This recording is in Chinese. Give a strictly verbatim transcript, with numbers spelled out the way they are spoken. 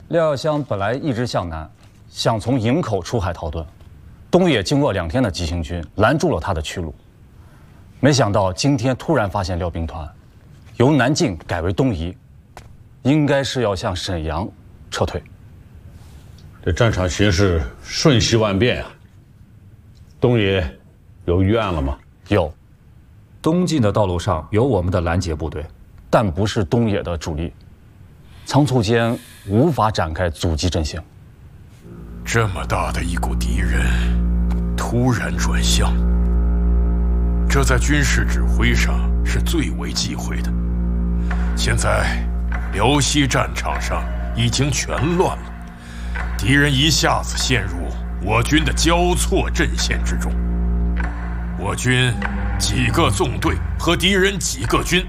廖耀湘本来一直向南，想从营口出海逃遁，东野经过两天的急行军，拦住了他的去路。没想到今天突然发现廖兵团由南进改为东移，应该是要向沈阳撤退。 这战场形势瞬息万变啊！东野有预案了吗？ 有，东进的道路上有我们的拦截部队，但不是东野的主力，仓促间无法展开阻击阵线。 这么大的一股敌人突然转向，这在军事指挥上是最为忌讳的。现在辽西战场上已经全乱了，敌人一下子陷入我军的交错阵线之中，我军几个纵队和敌人几个军